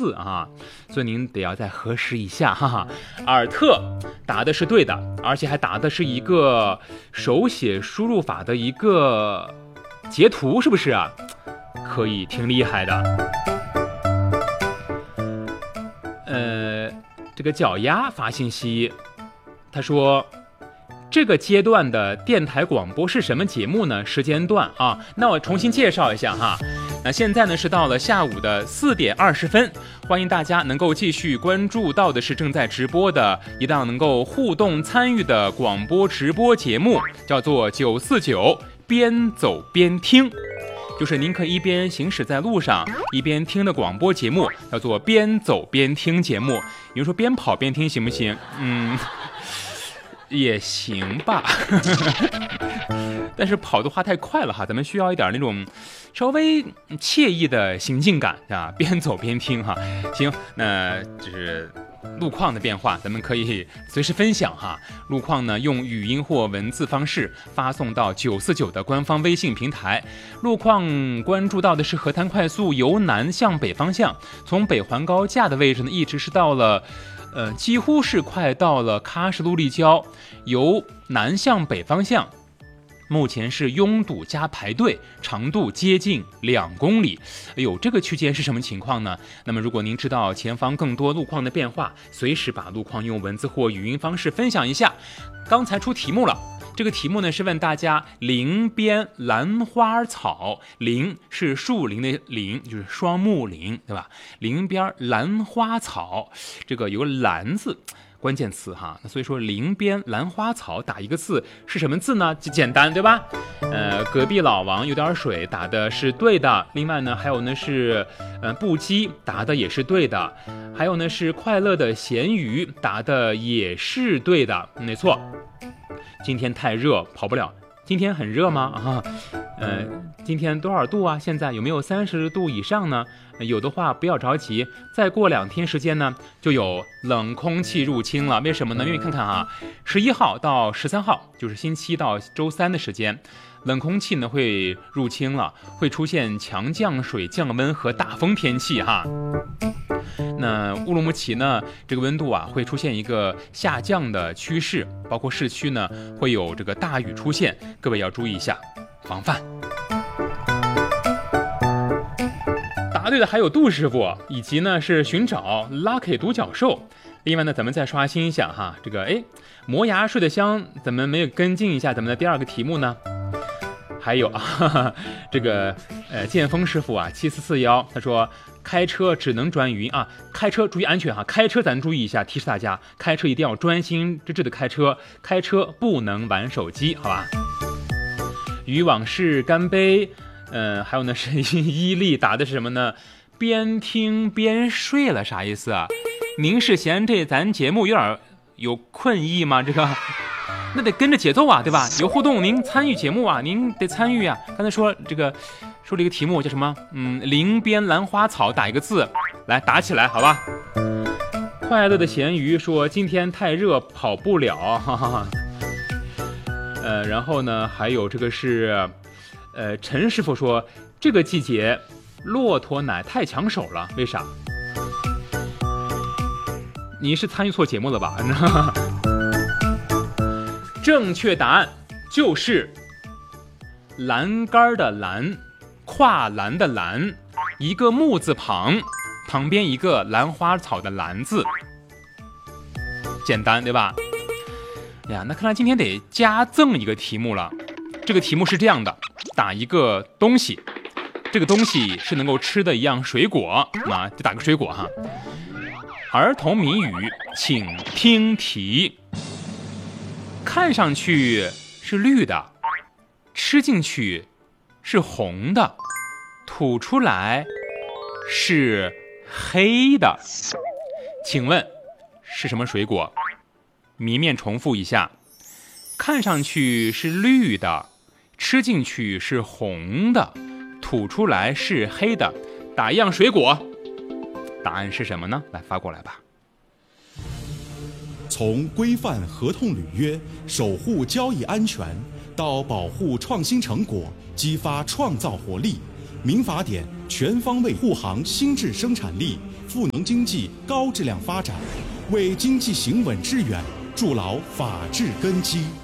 字啊，所以您得要再核实一下，哈哈。尔特答的是对的，而且还答的是一个手写输入法的一个截图，是不是啊？可以，挺厉害的。这个脚丫发信息，他说这个阶段的电台广播是什么节目呢？时间段啊，那我重新介绍一下哈。那现在呢是到了下午的4点20分，欢迎大家能够继续关注到的是正在直播的一档能够互动参与的广播直播节目，叫做949边走边听。就是您可以一边行驶在路上一边听的广播节目，叫做边走边听节目。比如说边跑边听行不行？也行吧。但是跑的话太快了哈，咱们需要一点那种稍微惬意的行进感啊，边走边听哈。行，那就是路况的变化，咱们可以随时分享哈。路况呢，用语音或文字方式发送到949的官方微信平台。路况关注到的是河滩快速由南向北方向，从北环高架的位置呢，一直是到了几乎是快到了喀什路立交，由南向北方向。目前是拥堵加排队，长度接近2公里。哎呦，这个区间是什么情况呢？那么如果您知道前方更多路况的变化，随时把路况用文字或语音方式分享一下。刚才出题目了，这个题目呢是问大家林边兰花草，林是树林的林，就是双木林，对吧？林边兰花草，这个有个兰字。关键词哈，那所以说林边兰花草打一个字是什么字呢？简单对吧？隔壁老王有点水答的是对的。另外呢，还有呢是不羁答的也是对的。还有呢是快乐的咸鱼答的也是对的，没错。今天太热跑不了。今天很热吗？今天多少度啊？现在有没有30度以上呢？有的话不要着急，再过2天时间呢，就有冷空气入侵了。为什么呢？因为看看啊，11号到13号，就是星期一到周三的时间，冷空气呢会入侵了，会出现强降水、降温和大风天气哈。那乌鲁木齐呢，这个温度啊会出现一个下降的趋势，包括市区呢会有这个大雨出现，各位要注意一下，防范。答对的还有杜师傅，以及呢是寻找 Lucky 独角兽。另外呢，咱们再刷新一下哈，这个磨牙睡得香，怎么没有跟进一下咱们的第2个题目呢？还有这个剑锋师傅啊7441，他说开车只能转语音啊，开车注意安全哈，开车咱注意一下，提示大家开车一定要专心致志的开车，开车不能玩手机，好吧？与往事干杯。还有呢是伊利答的是什么呢？边听边睡了，啥意思啊？您是嫌这咱节目有困意吗？这个那得跟着节奏啊，对吧？有互动，您参与节目啊，您得参与啊。刚才说这个题目叫什么？林边兰花草，打一个字，来打起来，好吧？快乐的咸鱼说今天太热跑不了，哈哈。然后呢，还有这个是。陈师傅说这个季节骆驼奶太抢手了，为啥？你是参与错节目了吧？正确答案就是栏杆的栏，跨栏的栏，一个木字旁，旁边一个兰花草的兰字，简单对吧？呀，那看来今天得加赠一个题目了。这个题目是这样的，打一个东西，这个东西是能够吃的一样水果啊，就打个水果哈。儿童谜语，请听题。看上去是绿的，吃进去是红的，吐出来是黑的，请问是什么水果？谜面重复一下，看上去是绿的，吃进去是红的，吐出来是黑的，打一样水果，答案是什么呢？来发过来吧。 从规范合同履约、守护交易安全，到保护创新成果、激发创造活力，民法典全方位护航新质生产力， 赋能经济高质量发展，为经济行稳致远筑牢法治根基。